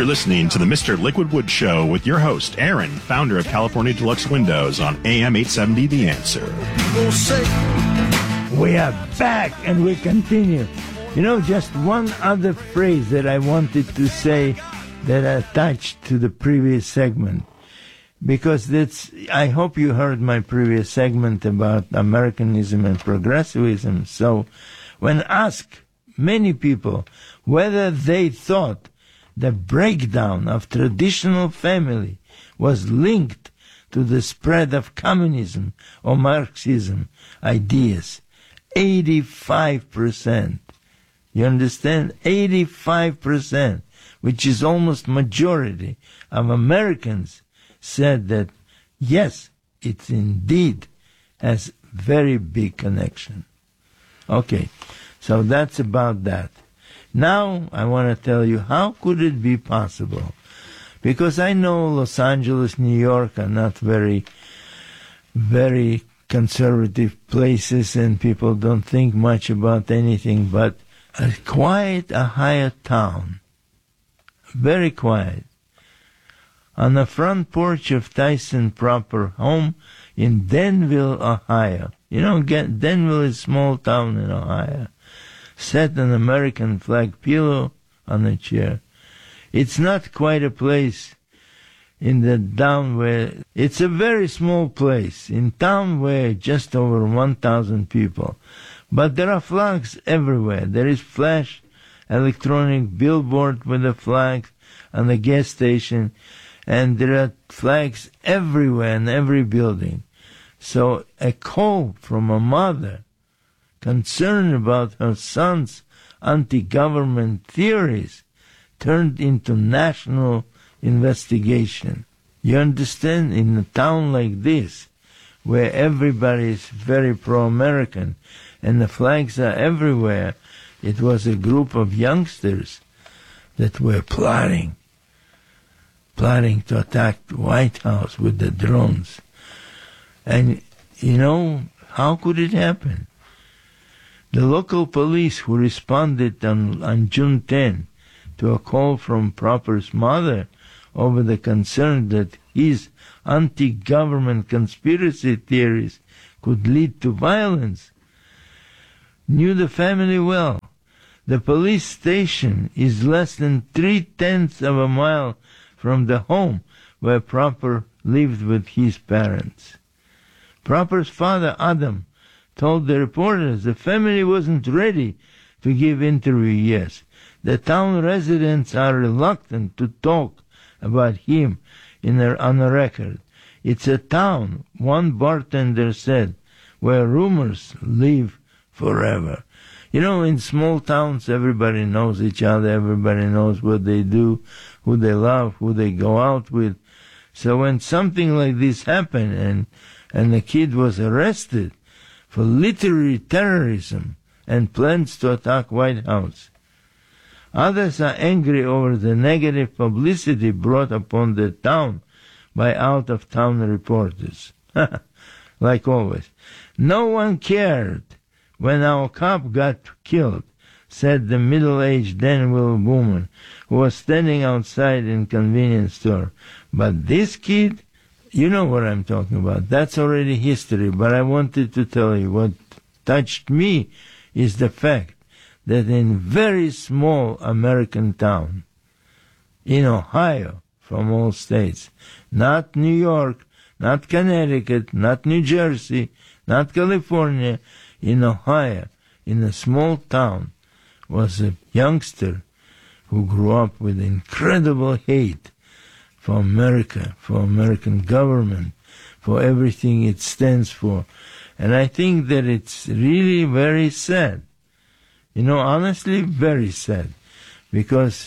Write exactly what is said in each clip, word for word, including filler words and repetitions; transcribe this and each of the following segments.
You're listening to the Mister Liquid Wood Show with your host, Aaron, founder of California Deluxe Windows on A M eight seventy The Answer. We are back and we continue. You know, just one other phrase that I wanted to say that attached to the previous segment. Because that's, I hope you heard my previous segment about Americanism and progressivism. So when asked many people whether they thought the breakdown of traditional family was linked to the spread of communism or Marxism ideas, eighty-five percent. You understand? eighty-five percent, which is almost majority of Americans, said that, yes, it indeed has very big connection. Okay, so that's about that. Now I want to tell you, how could it be possible? Because I know Los Angeles, New York are not very, very conservative places and people don't think much about anything, but a quiet Ohio town, very quiet, on the front porch of Tyson Proper home in Denville, Ohio. You know, Denville is a small town in Ohio. Set an American flag pillow on a chair. It's not quite a place in the town where, it's a very small place in town where just over one thousand people. But there are flags everywhere. There is flash electronic billboard with a flag on the gas station, and there are flags everywhere in every building. So a call from a mother concerned about her son's anti-government theories turned into national investigation. You understand? In a town like this, where everybody is very pro-American and the flags are everywhere, it was a group of youngsters that were plotting, plotting to attack the White House with the drones. And, you know, how could it happen? The local police who responded on, on June tenth to a call from Proper's mother over the concern that his anti-government conspiracy theories could lead to violence, knew the family well. The police station is less than three-tenths of a mile from the home where Proper lived with his parents. Proper's father, Adam, told the reporters the family wasn't ready to give interview yet. The town residents are reluctant to talk about him in their, on the record. It's a town, one bartender said, where rumors live forever. You know, in small towns, everybody knows each other, everybody knows what they do, who they love, who they go out with. So when something like this happened and, and the kid was arrested for literary terrorism and plans to attack White House, others are angry over the negative publicity brought upon the town by out-of-town reporters. Like always. No one cared when our cop got killed, said the middle-aged Danville woman who was standing outside in convenience store. But this kid, you know what I'm talking about. That's already history, but I wanted to tell you what touched me is the fact that in very small American town, in Ohio, from all states, not New York, not Connecticut, not New Jersey, not California, in Ohio, in a small town, was a youngster who grew up with incredible hate for America, for American government, for everything it stands for. And I think that it's really very sad. You know, honestly, very sad. Because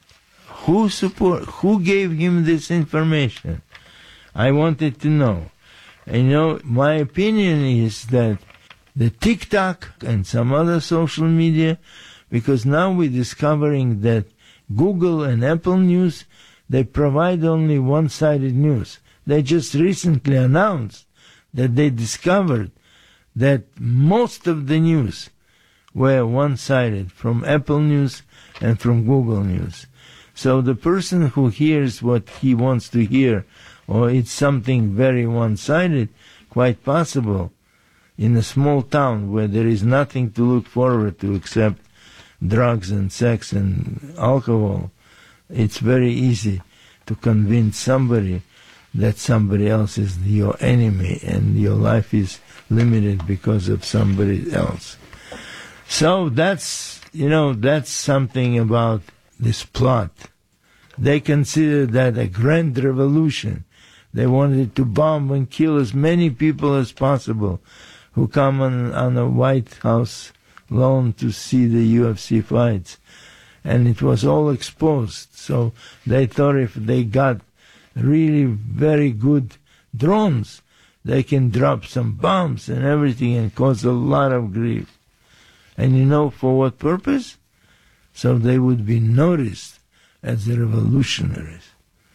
who support, who gave him this information? I wanted to know. And you know, my opinion is that the TikTok and some other social media, because now we're discovering that Google and Apple News, they provide only one-sided news. They just recently announced that they discovered that most of the news were one-sided from Apple News and from Google News. So the person who hears what he wants to hear, or it's something very one-sided, quite possible, in a small town where there is nothing to look forward to except drugs and sex and alcohol, it's very easy to convince somebody that somebody else is your enemy and your life is limited because of somebody else. So that's, you know, that's something about this plot. They considered that a grand revolution. They wanted to bomb and kill as many people as possible who come on, on a White House lawn to see the U F C fights. And it was all exposed. So they thought if they got really very good drones, they can drop some bombs and everything and cause a lot of grief. And you know for what purpose? So they would be noticed as the revolutionaries.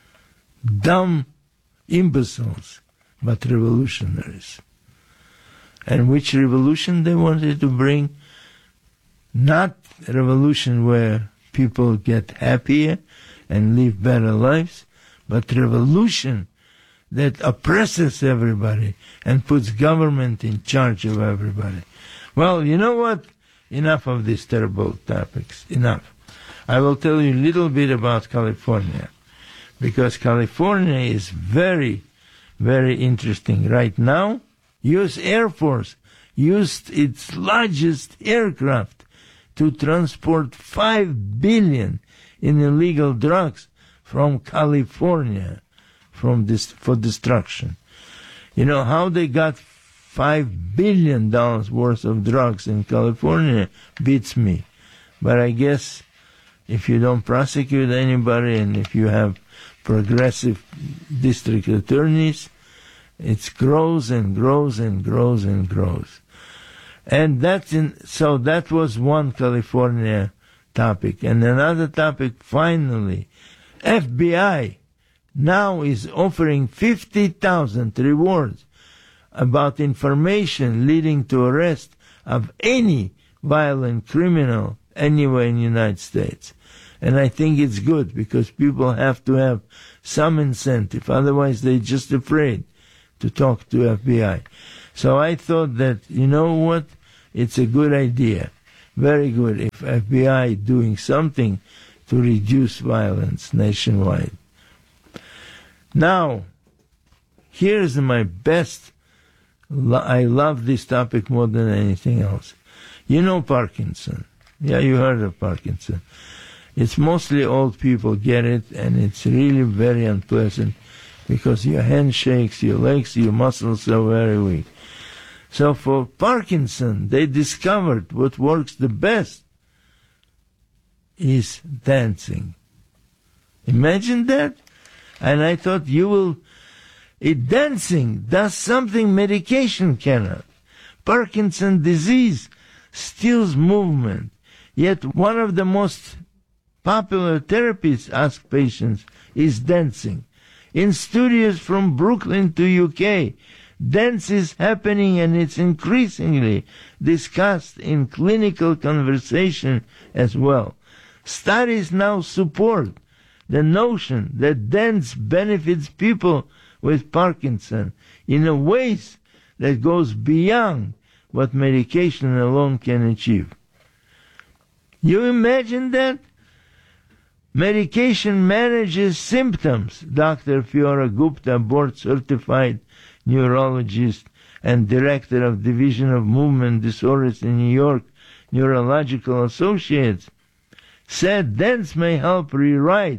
Dumb imbeciles, but revolutionaries. And which revolution they wanted to bring? Not a revolution where people get happier and live better lives, but revolution that oppresses everybody and puts government in charge of everybody. Well, you know what? Enough of these terrible topics. Enough. I will tell you a little bit about California, because California is very, very interesting. Right now, U S Air Force used its largest aircraft to transport five billion in illegal drugs from California from this, for destruction. You know how they got five billion dollars worth of drugs in California beats me. But I guess if you don't prosecute anybody and if you have progressive district attorneys, it grows and grows and grows and grows. And that's in, so that was one California topic. And another topic, finally, F B I now is offering fifty thousand rewards about information leading to arrest of any violent criminal anywhere in the United States. And I think it's good because people have to have some incentive. Otherwise, they're just afraid to talk to F B I. So I thought that, you know what, it's a good idea, very good, if F B I doing something to reduce violence nationwide. Now, here's my best, I love this topic more than anything else. You know Parkinson. Yeah, you heard of Parkinson. It's mostly old people get it, and it's really very unpleasant because your hand shakes, your legs, your muscles are very weak. So for Parkinson, they discovered what works the best is dancing. Imagine that. And I thought you will, it dancing does something medication cannot. Parkinson's disease steals movement. Yet one of the most popular therapies ask patients is dancing. In studios from Brooklyn to U K, dance is happening and it's increasingly discussed in clinical conversation as well. Studies now support the notion that dance benefits people with Parkinson in a ways that goes beyond what medication alone can achieve. You imagine that? Medication manages symptoms. Doctor Fiora Gupta, board-certified neurologist and director of Division of Movement Disorders in New York Neurological Associates, said dance may help rewrite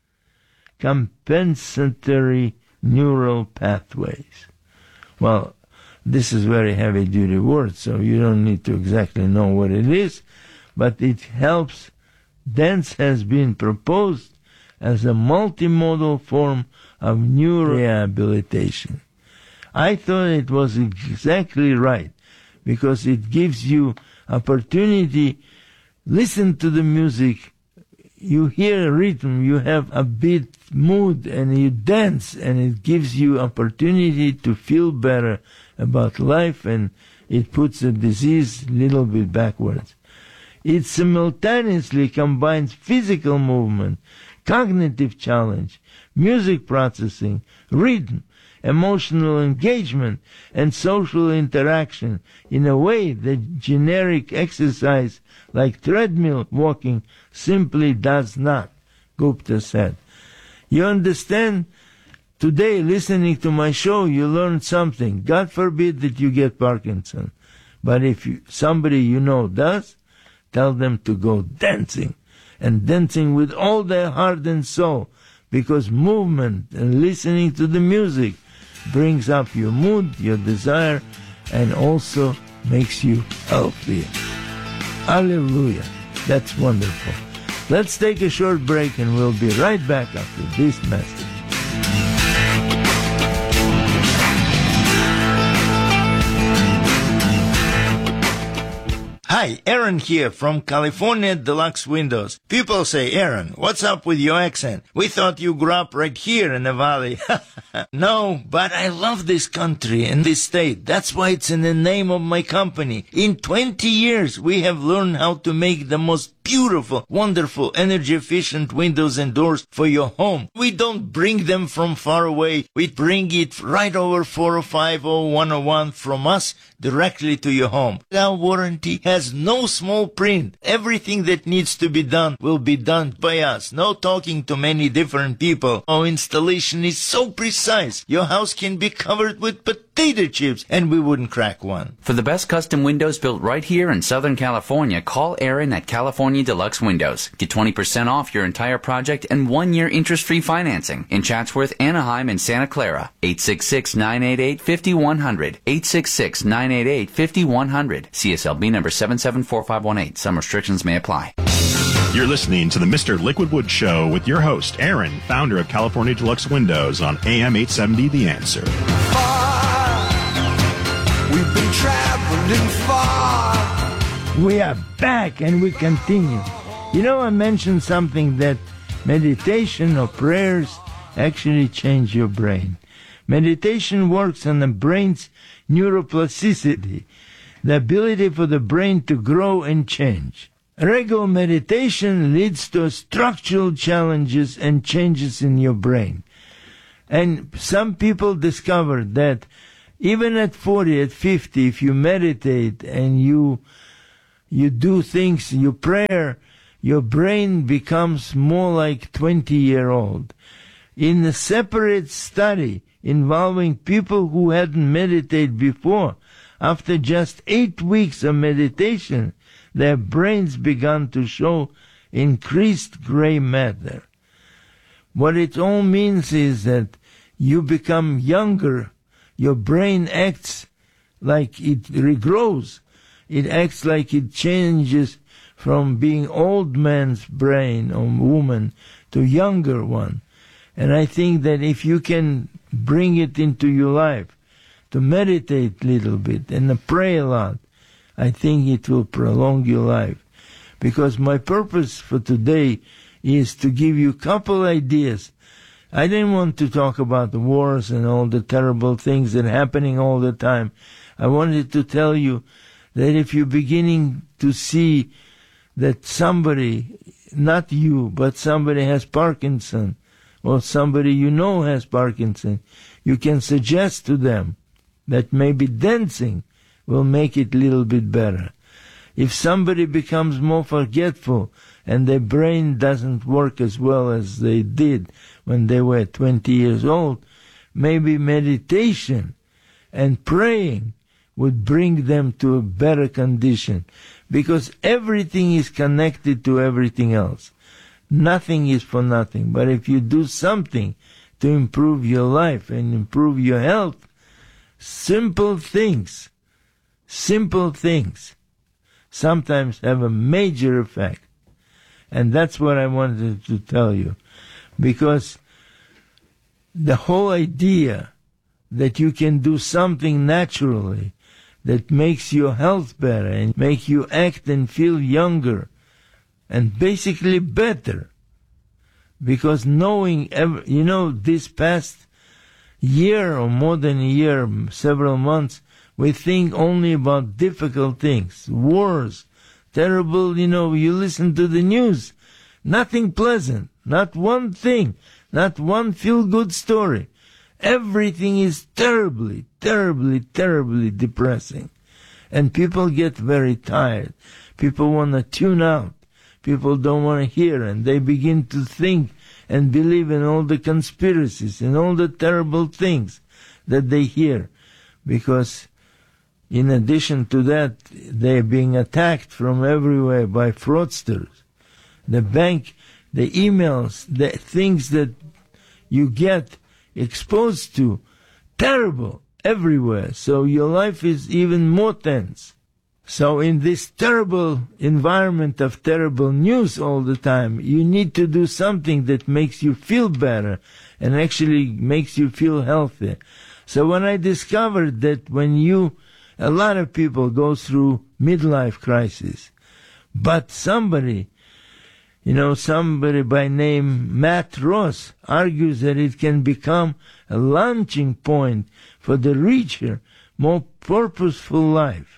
compensatory neural pathways. Well, this is very heavy-duty word, so you don't need to exactly know what it is, but it helps. Dance has been proposed as a multimodal form of neurorehabilitation. I thought it was exactly right because it gives you opportunity. Listen to the music, you hear a rhythm, you have a beat mood, and you dance, and it gives you opportunity to feel better about life, and it puts the disease a little bit backwards. It simultaneously combines physical movement, cognitive challenge, music processing, rhythm, emotional engagement, and social interaction in a way that generic exercise like treadmill walking simply does not, Gupta said. You understand? Today, listening to my show, you learned something. God forbid that you get Parkinson. But if you, somebody you know does, tell them to go dancing, and dancing with all their heart and soul, because movement and listening to the music brings up your mood, your desire, and also makes you healthier. Hallelujah. That's wonderful. Let's take a short break and we'll be right back after this message. Hi, Aaron here from California Deluxe Windows. People say, Aaron, what's up with your accent? We thought you grew up right here in the valley. No, but I love this country and this state. That's why it's in the name of my company. In twenty years, we have learned how to make the most beautiful, wonderful, energy-efficient windows and doors for your home. We don't bring them from far away. We bring it right over four oh five oh one oh one from us directly to your home. Our warranty has no small print. Everything that needs to be done will be done by us. No talking to many different people. Our installation is so precise. Your house can be covered with potato chips and we wouldn't crack one. For the best custom windows built right here in Southern California, call Aaron at California Deluxe Windows. Get twenty percent off your entire project and one year interest-free financing in Chatsworth, Anaheim, and Santa Clara. eight six six, nine eight eight, five one zero zero. eight six six, nine eight eight, five one zero zero. C S L B number seven seven four five one eight. Some restrictions may apply. You're listening to the Mister Liquidwood Show with your host, Aaron, founder of California Deluxe Windows on A M eight seventy The Answer. Far, we've been traveling far. We are back and we continue. You know, I mentioned something that meditation or prayers actually change your brain. Meditation works on the brain's neuroplasticity, the ability for the brain to grow and change. Regular meditation leads to structural challenges and changes in your brain. And some people discovered that even at forty, at fifty, if you meditate and you you do things, you pray, your brain becomes more like twenty-year-old. In a separate study involving people who hadn't meditated before, after just eight weeks of meditation, their brains began to show increased gray matter. What it all means is that you become younger. Your brain acts like it regrows. It acts like it changes from being old man's brain or woman to younger one. And I think that if you can bring it into your life, to meditate a little bit and to pray a lot, I think it will prolong your life. Because my purpose for today is to give you a couple ideas. I didn't want to talk about the wars and all the terrible things that are happening all the time. I wanted to tell you that if you're beginning to see that somebody, not you, but somebody has Parkinson, or somebody you know has Parkinson, you can suggest to them that maybe dancing will make it a little bit better. If somebody becomes more forgetful and their brain doesn't work as well as they did when they were twenty years old, maybe meditation and praying would bring them to a better condition, because everything is connected to everything else. Nothing is for nothing. But if you do something to improve your life and improve your health, simple things, simple things, sometimes have a major effect. And that's what I wanted to tell you. Because the whole idea that you can do something naturally that makes your health better and make you act and feel younger and basically better. Because knowing, every, you know, this past year or more than a year, several months, we think only about difficult things, wars, terrible, you know, you listen to the news, nothing pleasant, not one thing, not one feel-good story. Everything is terribly, terribly, terribly depressing. And people get very tired. People want to tune out. People don't want to hear, and they begin to think and believe in all the conspiracies and all the terrible things that they hear. Because in addition to that, they're being attacked from everywhere by fraudsters. The bank, the emails, the things that you get exposed to, terrible everywhere. So your life is even more tense. So in this terrible environment of terrible news all the time, you need to do something that makes you feel better and actually makes you feel healthy. So when I discovered that when you, a lot of people go through midlife crisis, but somebody, you know, somebody by name Matt Ross argues that it can become a launching point for the richer, more purposeful life.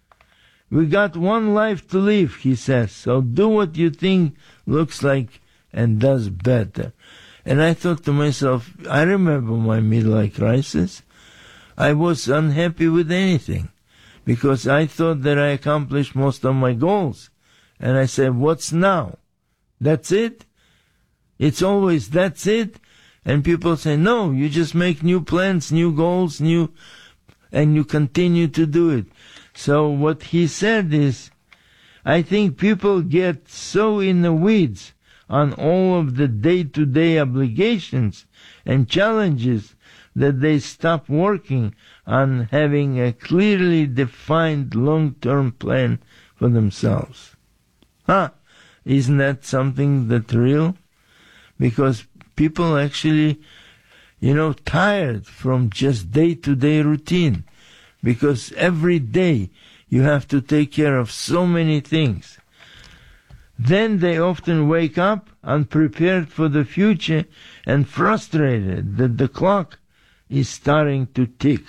We got one life to live, he says, so do what you think looks like and does better. And I thought to myself, I remember my midlife crisis. I was unhappy with anything because I thought that I accomplished most of my goals. And I said, what's now? That's it? It's always that's it? And people say, no, you just make new plans, new goals, new, and you continue to do it. So what he said is, I think people get so in the weeds on all of the day-to-day obligations and challenges that they stop working on having a clearly defined long-term plan for themselves. Huh? Isn't that something that's real? Because people actually, you know, tired from just day-to-day routine. Because every day you have to take care of so many things. Then they often wake up unprepared for the future and frustrated that the clock is starting to tick.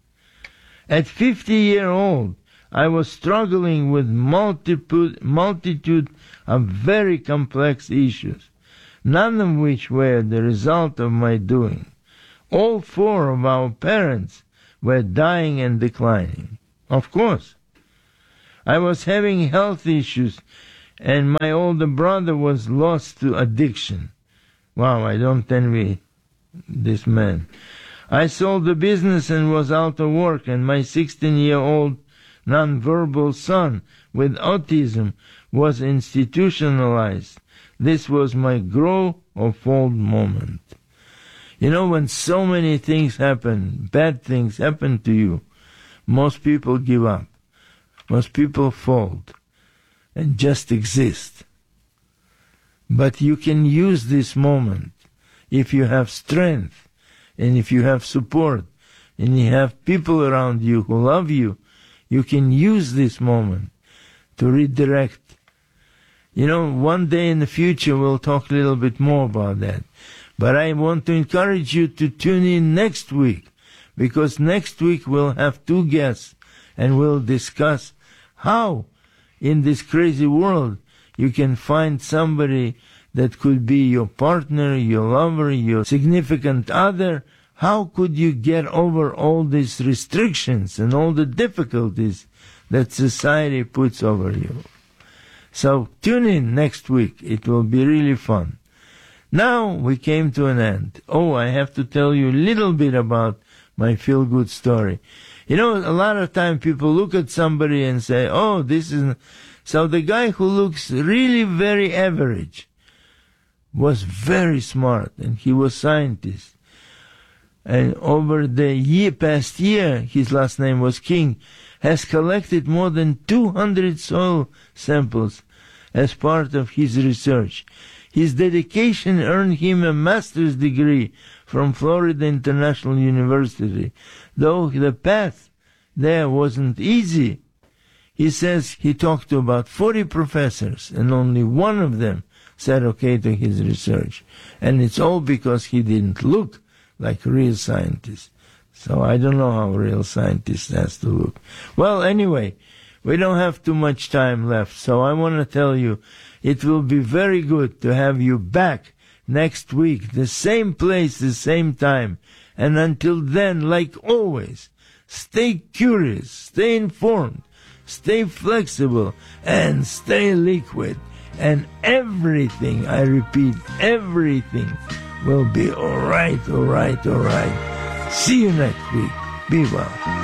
At fifty years old, I was struggling with multiple, multitude of very complex issues, none of which were the result of my doing. All four of our parents were dying and declining. Of course. I was having health issues, and my older brother was lost to addiction. Wow, I don't envy this man. I sold the business and was out of work, and my sixteen-year-old nonverbal son with autism was institutionalized. This was my grow or fold moment. You know, when so many things happen, bad things happen to you, most people give up. Most people fold and just exist. But you can use this moment if you have strength and if you have support and you have people around you who love you. You can use this moment to redirect. You know, one day in the future we'll talk a little bit more about that. But I want to encourage you to tune in next week, because next week we'll have two guests and we'll discuss how in this crazy world you can find somebody that could be your partner, your lover, your significant other. How could you get over all these restrictions and all the difficulties that society puts over you? So tune in next week. It will be really fun. Now we came to an end. Oh, I have to tell you a little bit about my feel-good story. You know, a lot of time people look at somebody and say, oh, this is... So the guy who looks really very average was very smart, and he was scientist. And over the year, past year, his last name was King, has collected more than two hundred soil samples as part of his research. His dedication earned him a master's degree from Florida International University, though the path there wasn't easy. He says he talked to about forty professors, and only one of them said okay to his research. And it's all because he didn't look like a real scientist. So I don't know how a real scientist has to look. Well, anyway, we don't have too much time left, so I want to tell you, it will be very good to have you back next week, the same place, the same time. And until then, like always, stay curious, stay informed, stay flexible, and stay liquid. And everything, I repeat, everything will be all right, all right, all right. See you next week. Be well.